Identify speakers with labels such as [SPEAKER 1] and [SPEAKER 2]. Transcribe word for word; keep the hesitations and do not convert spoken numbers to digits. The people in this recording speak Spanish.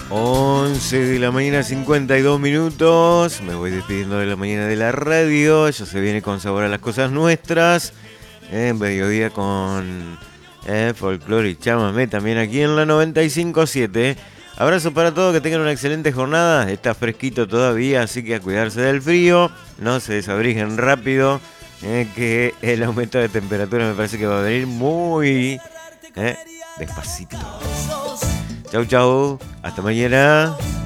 [SPEAKER 1] once de la mañana, cincuenta y dos minutos. Me voy despidiendo de la mañana de la radio. Ya se viene con sabor a las cosas nuestras. En eh, mediodía con eh, folclore y chamamé también aquí en la noventa y cinco punto siete. Abrazo para todos, que tengan una excelente jornada. Está fresquito todavía, así que a cuidarse del frío. No se desabriguen rápido, eh, que el aumento de temperatura me parece que va a venir muy eh, despacito. Chau, chau. Hasta mañana.